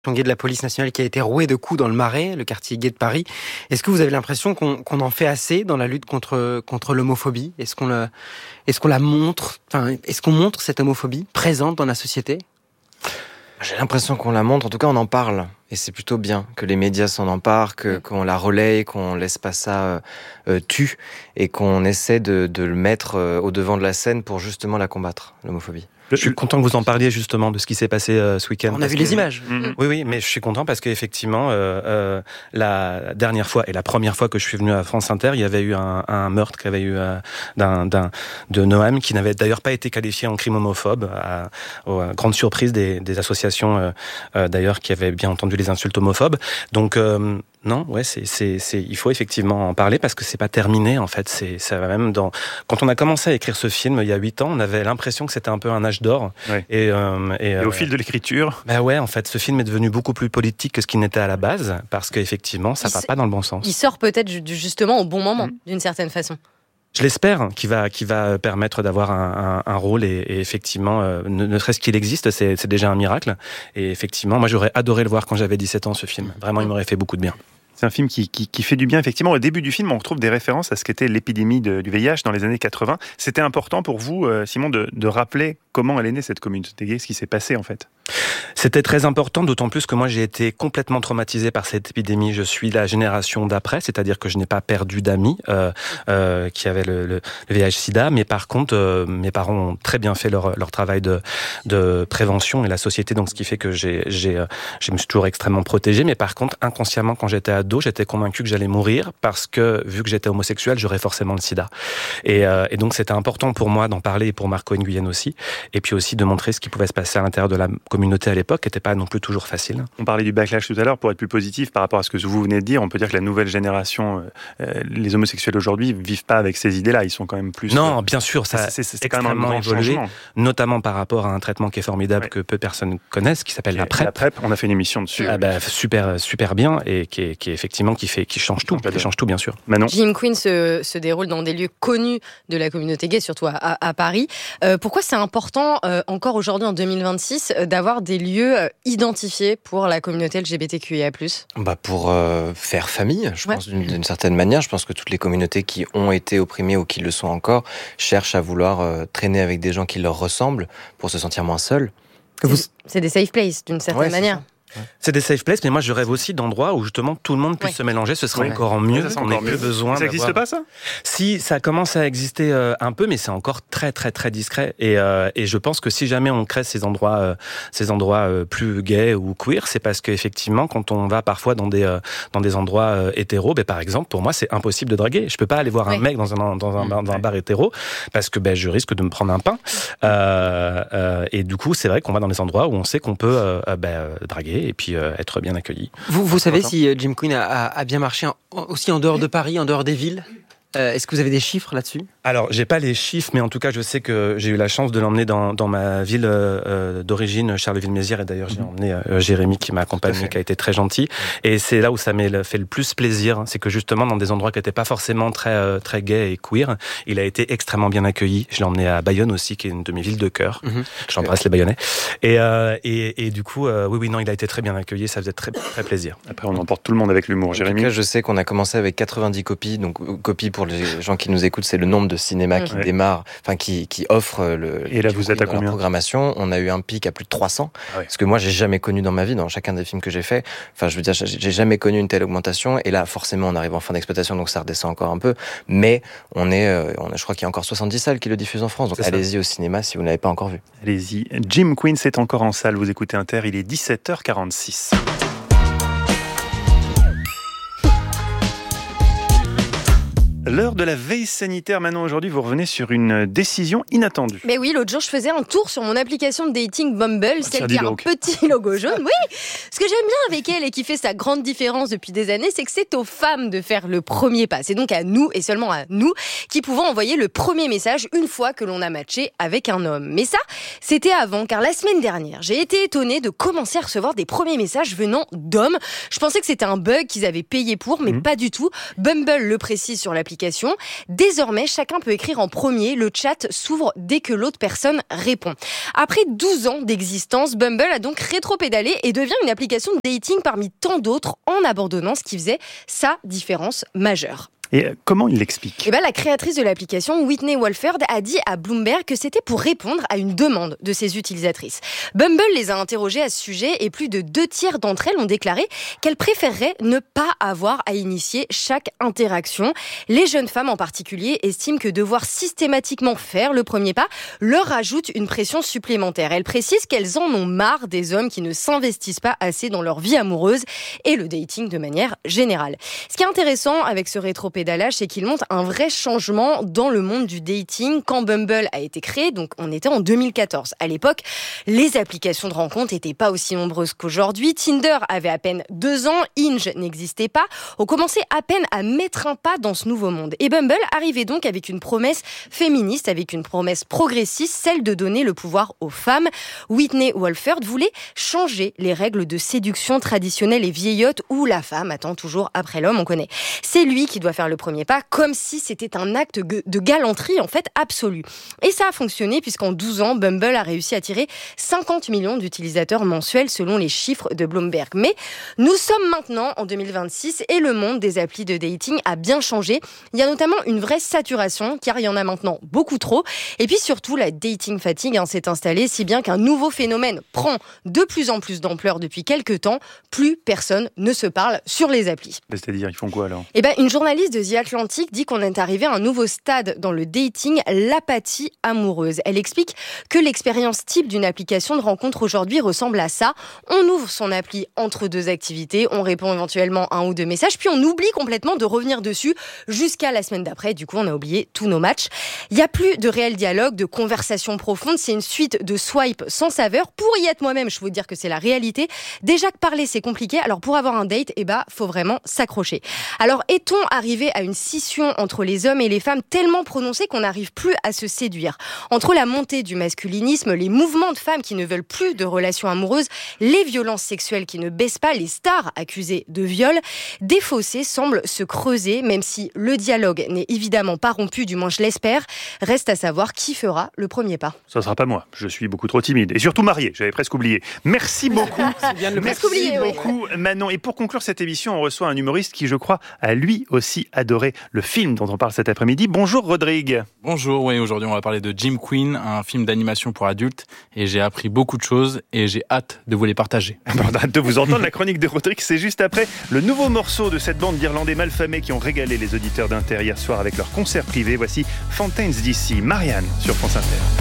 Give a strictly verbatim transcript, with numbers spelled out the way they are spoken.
gay de la police nationale qui a été roué de coups dans le Marais, le quartier gay de Paris. Est-ce que vous avez l'impression qu'on, qu'on en fait assez dans la lutte contre, contre l'homophobie ? Est-ce qu'on, le, est-ce qu'on la montre, enfin, est-ce qu'on montre cette homophobie présente dans la société ? J'ai l'impression qu'on la montre, en tout cas on en parle. Et c'est plutôt bien que les médias s'en emparent, que, qu'on la relaye, qu'on laisse pas ça euh, tue, et qu'on essaie de, de le mettre euh, au devant de la scène pour justement la combattre, l'homophobie. Je suis content que vous en parliez justement de ce qui s'est passé euh, ce week-end. On a vu les images. Mmh. Oui, oui, mais je suis content parce qu'effectivement, euh, euh, la dernière fois et la première fois que je suis venu à France Inter, il y avait eu un, un meurtre qui avait eu euh, d'un, d'un, de Noam, qui n'avait d'ailleurs pas été qualifié en crime homophobe, à, à grande surprise des, des associations euh, euh, d'ailleurs qui avaient bien entendu les insultes homophobes. Donc euh, non, ouais, c'est, c'est, c'est, il faut effectivement en parler parce que c'est pas terminé en fait. C'est, ça va même dans. Quand on a commencé à écrire ce film il y a huit ans, on avait l'impression que c'était un peu un âge d'or. Ouais. Et, euh, et, et au euh, fil de l'écriture. Bah ouais, en fait, ce film est devenu beaucoup plus politique que ce qu'il n'était à la base parce qu'effectivement, ça il va s... pas dans le bon sens. Il sort peut-être justement au bon moment, mmh. d'une certaine façon. Je l'espère, qui va qui va permettre d'avoir un, un, un rôle et, et effectivement, euh, ne, ne serait-ce qu'il existe, c'est, c'est déjà un miracle. Et effectivement, moi, j'aurais adoré le voir quand j'avais dix-sept ans, ce film. Vraiment, il m'aurait fait beaucoup de bien. C'est un film qui, qui, qui fait du bien, effectivement. Au début du film, on retrouve des références à ce qu'était l'épidémie de, du V I H dans les années quatre-vingts. C'était important pour vous, Simon, de, de rappeler comment elle est née, cette communauté gay, ce qui s'est passé, en fait. C'était très important, d'autant plus que moi, j'ai été complètement traumatisé par cette épidémie. Je suis la génération d'après, c'est-à-dire que je n'ai pas perdu d'amis euh, euh, qui avaient le, le, le V I H-Sida, mais par contre, euh, mes parents ont très bien fait leur, leur travail de, de prévention et la société, donc ce qui fait que j'ai, j'ai, euh, je me suis toujours extrêmement protégé, mais par contre, inconsciemment, quand j'étais ado, j'étais convaincu que j'allais mourir parce que, vu que j'étais homosexuel, j'aurais forcément le sida. Et, euh, et donc, c'était important pour moi d'en parler et pour Marco Nguyen aussi, et puis aussi de montrer ce qui pouvait se passer à l'intérieur de la communauté à l'époque, qui n'était pas non plus toujours facile. On parlait du backlash tout à l'heure, pour être plus positif par rapport à ce que vous venez de dire, on peut dire que la nouvelle génération, euh, les homosexuels aujourd'hui vivent pas avec ces idées-là, ils sont quand même plus... Non, bien sûr, ça c'est, c'est, c'est extrêmement quand même un grand évolué, changement. Notamment par rapport à un traitement qui est formidable, ouais. que peu de personnes connaissent, qui s'appelle et la PrEP. La PrEP, on a fait une émission dessus. Ah bah, super, super bien, et qui est, qui est effectivement qui fait, qui change tout, qui change tout, bien sûr. Manon. Gym Queen se, se déroule dans des lieux connus de la communauté gay, surtout à, à, à Paris. Euh, pourquoi c'est important, euh, encore aujourd'hui en deux mille vingt-six, euh, d'avoir des lieux euh, identifiés pour la communauté L G B T Q I A plus ? Bah pour euh, faire famille, je ouais. pense d'une, d'une certaine manière. Je pense que toutes les communautés qui ont été opprimées ou qui le sont encore cherchent à vouloir euh, traîner avec des gens qui leur ressemblent pour se sentir moins seuls. C'est, vous... c'est des safe places d'une certaine ouais, manière. Ça. C'est des safe places, mais moi je rêve aussi d'endroits où justement tout le monde puisse ouais. se mélanger, ce serait oui. encore mieux. Ouais, on n'a plus besoin. Ça n'existe pas ça ? Si, ça commence à exister euh, un peu, mais c'est encore très très très discret. Et, euh, et je pense que si jamais on crée ces endroits, euh, ces endroits euh, plus gays ou queer, c'est parce qu'effectivement, quand on va parfois dans des euh, dans des endroits euh, hétéros, ben par exemple, pour moi c'est impossible de draguer. Je peux pas aller voir ouais. un mec dans un dans un, dans un, dans un bar hétéro parce que ben je risque de me prendre un pain. Euh, euh, et du coup, c'est vrai qu'on va dans des endroits où on sait qu'on peut euh, ben, draguer et puis euh, être bien accueilli. Vous, vous savez si euh, Gym Queen a, a, a bien marché en, aussi en dehors de Paris, en dehors des villes ? Euh, est-ce que vous avez des chiffres là-dessus ? Alors, j'ai pas les chiffres, mais en tout cas, je sais que j'ai eu la chance de l'emmener dans, dans ma ville euh, d'origine, Charleville-Mézières, et d'ailleurs, j'ai emmené euh, Jérémy qui m'a accompagné, qui a été très gentil. Et c'est là où ça m'a fait le plus plaisir, c'est que justement, dans des endroits qui n'étaient pas forcément très euh, très gays et queer, il a été extrêmement bien accueilli. Je l'ai emmené à Bayonne aussi, qui est une de mes villes de cœur. Mm-hmm. J'embrasse les Bayonnais. Et, euh, et, et du coup, euh, oui, oui, non, il a été très bien accueilli, ça faisait très, très plaisir. Après, on emporte tout le monde avec l'humour, Jérémy. En tout cas, je sais qu'on a commencé avec quatre-vingt-dix copies, donc copies pour les gens qui nous écoutent, c'est le nombre de cinémas mmh. qui ouais. démarrent, enfin qui qui offrent le. Et là, vous êtes à combien ? Programmation, on a eu un pic à plus de trois cents, ah ouais. ce que moi j'ai jamais connu dans ma vie, dans chacun des films que j'ai fait. Enfin, je veux dire, j'ai jamais connu une telle augmentation. Et là, forcément, on arrive en fin d'exploitation, donc ça redescend encore un peu. Mais on est, euh, on a, je crois qu'il y a encore soixante-dix salles qui le diffusent en France. Donc c'est allez-y ça. Au cinéma si vous n'avez pas encore vu. Allez-y. Gym Queen, c'est encore en salle. Vous écoutez Inter, il est dix-sept heures quarante-six. L'heure de la veille sanitaire. Maintenant, aujourd'hui, vous revenez sur une décision inattendue. Mais oui, l'autre jour, je faisais un tour sur mon application de dating Bumble, oh, celle qui a un petit logo jaune. Oui, ce que j'aime bien avec elle et qui fait sa grande différence depuis des années, c'est que c'est aux femmes de faire le premier pas. C'est donc à nous, et seulement à nous, qui pouvons envoyer le premier message une fois que l'on a matché avec un homme. Mais ça, c'était avant, car la semaine dernière, j'ai été étonnée de commencer à recevoir des premiers messages venant d'hommes. Je pensais que c'était un bug qu'ils avaient payé pour, mais mmh. pas du tout. Bumble le précise sur l'application. l'application. Désormais, chacun peut écrire en premier. Le chat s'ouvre dès que l'autre personne répond. Après douze ans d'existence, Bumble a donc rétropédalé et devient une application de dating parmi tant d'autres en abandonnant ce qui faisait sa différence majeure. Et comment il l'explique ? Eh ben, la créatrice de l'application, Whitney Wolford, a dit à Bloomberg que c'était pour répondre à une demande de ses utilisatrices. Bumble les a interrogées à ce sujet et plus de deux tiers d'entre elles ont déclaré qu'elles préféreraient ne pas avoir à initier chaque interaction. Les jeunes femmes en particulier estiment que devoir systématiquement faire le premier pas leur rajoute une pression supplémentaire. Elles précisent qu'elles en ont marre des hommes qui ne s'investissent pas assez dans leur vie amoureuse et le dating de manière générale. Ce qui est intéressant avec ce rétropédalage, c'est qu'il montre un vrai changement dans le monde du dating. Quand Bumble a été créé, donc on était en deux mille quatorze. À l'époque, les applications de rencontres n'étaient pas aussi nombreuses qu'aujourd'hui. Tinder avait à peine deux ans, Hinge n'existait pas. On commençait à peine à mettre un pas dans ce nouveau monde. Et Bumble arrivait donc avec une promesse féministe, avec une promesse progressiste, celle de donner le pouvoir aux femmes. Whitney Wolford voulait changer les règles de séduction traditionnelles et vieillottes où la femme attend toujours après l'homme, on connaît. C'est lui qui doit faire le premier pas, comme si c'était un acte de galanterie en fait absolu. Et ça a fonctionné puisqu'en douze ans, Bumble a réussi à tirer cinquante millions d'utilisateurs mensuels selon les chiffres de Bloomberg. Mais nous sommes maintenant en deux mille vingt-six et le monde des applis de dating a bien changé. Il y a notamment une vraie saturation car il y en a maintenant beaucoup trop. Et puis surtout, la dating fatigue hein, s'est installée si bien qu'un nouveau phénomène prend de plus en plus d'ampleur depuis quelques temps. Plus personne ne se parle sur les applis. C'est-à-dire, ils font quoi alors ? Eh ben, une journaliste de The Atlantic dit qu'on est arrivé à un nouveau stade dans le dating, l'apathie amoureuse. Elle explique que l'expérience type d'une application de rencontre aujourd'hui ressemble à ça. On ouvre son appli entre deux activités, on répond éventuellement un ou deux messages, puis on oublie complètement de revenir dessus jusqu'à la semaine d'après. Du coup, on a oublié tous nos matchs. Il n'y a plus de réel dialogue, de conversation profonde. C'est une suite de swipes sans saveur. Pour y être moi-même, je peux vous dire que c'est la réalité. Déjà que parler, c'est compliqué. Alors, pour avoir un date, eh ben, faut vraiment s'accrocher. Alors, est-on arrivé à une scission entre les hommes et les femmes tellement prononcée qu'on n'arrive plus à se séduire. Entre la montée du masculinisme, les mouvements de femmes qui ne veulent plus de relations amoureuses, les violences sexuelles qui ne baissent pas, les stars accusées de viol, des fossés semblent se creuser, même si le dialogue n'est évidemment pas rompu, du moins je l'espère. Reste à savoir qui fera le premier pas. Ça ne sera pas moi, je suis beaucoup trop timide. Et surtout marié, j'avais presque oublié. Merci beaucoup. C'est bien de le Merci oublié, beaucoup oui. Manon. Et pour conclure cette émission, on reçoit un humoriste qui, je crois, a lui aussi adoré le film dont on parle cet après-midi. Bonjour Rodrigue. Bonjour, oui, aujourd'hui on va parler de Jim Queen, un film d'animation pour adultes, et j'ai appris beaucoup de choses et j'ai hâte de vous les partager. On a hâte de vous entendre, la chronique de Rodrigue, c'est juste après le nouveau morceau de cette bande d'Irlandais malfamés qui ont régalé les auditeurs d'Inter hier soir avec leur concert privé. Voici Fountains D C, Marianne sur France Inter.